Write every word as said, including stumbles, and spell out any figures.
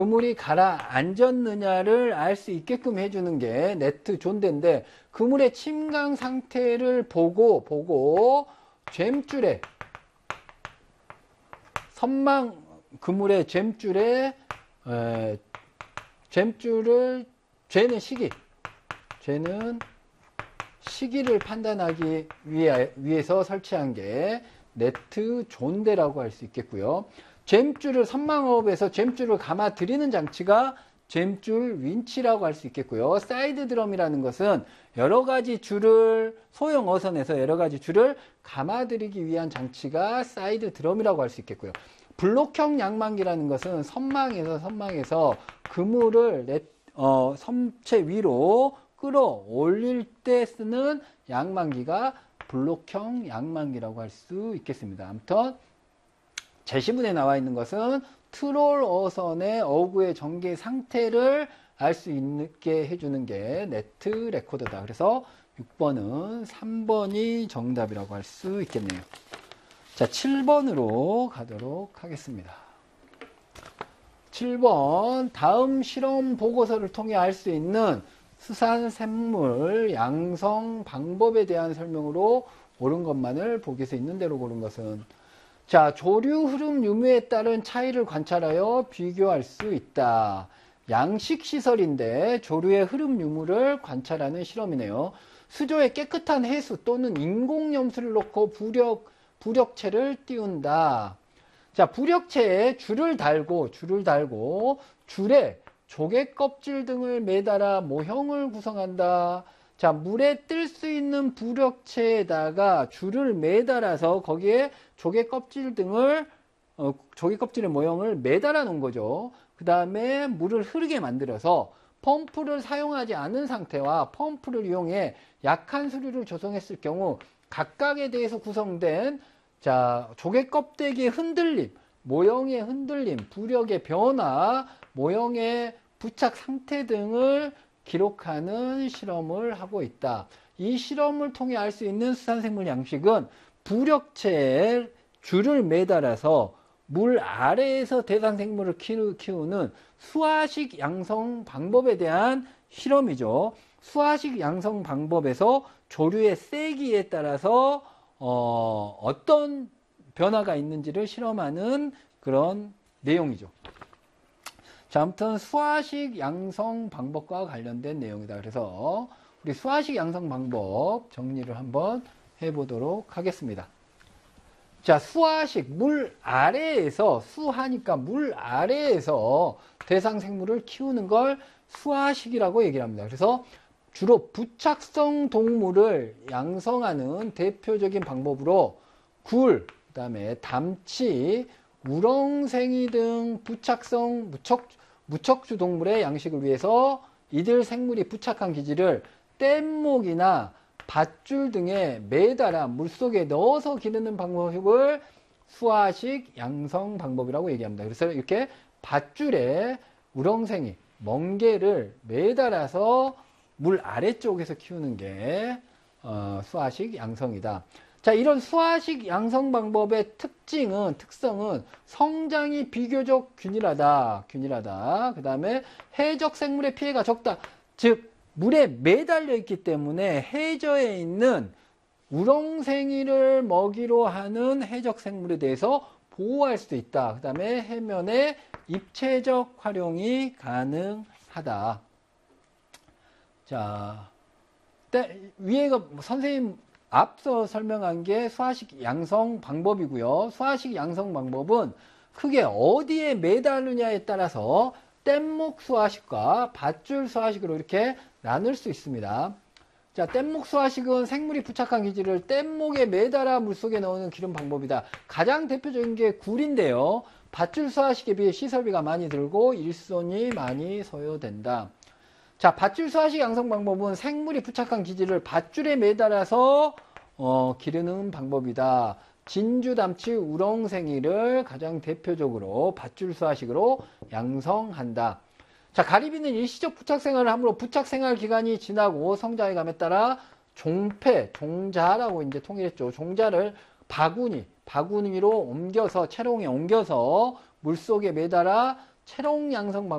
그물이 가라앉았느냐를 알 수 있게끔 해주는 게 네트 존대인데, 그물의 침강 상태를 보고 보고 젬줄에 선망 그물의 젬줄에 에, 젬줄을 젬는 시기 젬는 시기를 판단하기 위해, 위해서 설치한 게 네트 존대라고 할 수 있겠고요. 젬줄을 선망업에서 젬줄을 감아 들이는 장치가 젬줄 윈치라고 할 수 있겠고요. 사이드 드럼이라는 것은 여러 가지 줄을 소형 어선에서 여러 가지 줄을 감아 들이기 위한 장치가 사이드 드럼이라고 할 수 있겠고요. 블록형 양망기라는 것은 선망에서 선망에서 그물을 넷, 어, 섬체 위로 끌어올릴 때 쓰는 양망기가 블록형 양망기라고 할 수 있겠습니다. 아무튼 제시문에 나와 있는 것은 트롤 어선의 어구의 전개 상태를 알 수 있게 해주는 게 네트 레코더다. 그래서 육 번은 삼 번이 정답이라고 할 수 있겠네요. 자, 칠 번으로 가도록 하겠습니다. 칠 번, 다음 실험 보고서를 통해 알 수 있는 수산생물 양성 방법에 대한 설명으로 옳은 것만을 보기에서 있는 대로 고른 것은, 자, 조류 흐름 유무에 따른 차이를 관찰하여 비교할 수 있다. 양식 시설인데 조류의 흐름 유무를 관찰하는 실험이네요. 수조에 깨끗한 해수 또는 인공 염수를 넣고 부력, 부력체를 띄운다. 자, 부력체에 줄을 달고, 줄을 달고, 줄에 조개 껍질 등을 매달아 모형을 구성한다. 자, 물에 뜰 수 있는 부력체에다가 줄을 매달아서 거기에 조개 껍질 등을, 어, 조개 껍질의 모형을 매달아 놓은 거죠. 그 다음에 물을 흐르게 만들어서 펌프를 사용하지 않은 상태와 펌프를 이용해 약한 수류를 조성했을 경우 각각에 대해서 구성된, 자, 조개 껍데기의 흔들림, 모형의 흔들림, 부력의 변화, 모형의 부착 상태 등을 기록하는 실험을 하고 있다. 이 실험을 통해 알 수 있는 수산생물 양식은 부력체에 줄을 매달아서 물 아래에서 대상생물을 키우는 수화식 양성 방법에 대한 실험이죠. 수화식 양성 방법에서 조류의 세기에 따라서 어, 어떤 변화가 있는지를 실험하는 그런 내용이죠. 자, 아무튼 수화식 양성 방법과 관련된 내용이다. 그래서 우리 수화식 양성 방법 정리를 한번 해보도록 하겠습니다. 자, 수화식, 물 아래에서, 수하니까 물 아래에서 대상 생물을 키우는 걸 수화식이라고 얘기를 합니다. 그래서 주로 부착성 동물을 양성하는 대표적인 방법으로 굴, 그 다음에 담치, 우렁생이 등 부착성 무척, 무척주 동물의 양식을 위해서 이들 생물이 부착한 기질을 뗏목이나 밧줄 등에 매달아 물속에 넣어서 기르는 방법을 수화식 양성 방법이라고 얘기합니다. 그래서 이렇게 밧줄에 우렁생이, 멍게를 매달아서 물 아래쪽에서 키우는 게 어, 수화식 양성이다. 자, 이런 수화식 양성 방법의 특징은, 특성은 성장이 비교적 균일하다. 균일하다. 그 다음에 해적 생물의 피해가 적다. 즉, 물에 매달려 있기 때문에 해저에 있는 우렁생이를 먹이로 하는 해적 생물에 대해서 보호할 수도 있다. 그 다음에 해면의 입체적 활용이 가능하다. 자, 위에가 선생님 앞서 설명한 게 수화식 양성 방법이고요. 수화식 양성 방법은 크게 어디에 매달느냐에 따라서 뗏목 수화식과 밧줄 수화식으로 이렇게 나눌 수 있습니다. 자, 뗏목 수화식은 생물이 부착한 기질을 뗏목에 매달아 물속에 넣는 기름 방법이다. 가장 대표적인 게 굴인데요. 밧줄 수화식에 비해 시설비가 많이 들고 일손이 많이 소요된다. 자, 밧줄 수화식 양성 방법은 생물이 부착한 기질을 밧줄에 매달아서 어, 기르는 방법이다. 진주, 담치, 우렁생이를 가장 대표적으로 밧줄 수화식으로 양성한다. 자, 가리비는 일시적 부착 생활을 하므로 부착 생활 기간이 지나고 성장의 감에 따라 종패, 종자라고 이제 통일했죠. 종자를 바구니, 바구니로 옮겨서, 채롱에 옮겨서 물속에 매달아 채롱 양성 방법